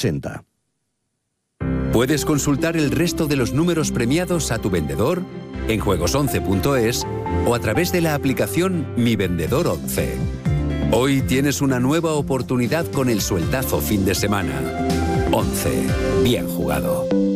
80. Puedes consultar el resto de los números premiados a tu vendedor en juegos11.es o a través de la aplicación Mi Vendedor 11. Hoy tienes una nueva oportunidad con el sueldazo fin de semana. 11. Bien jugado.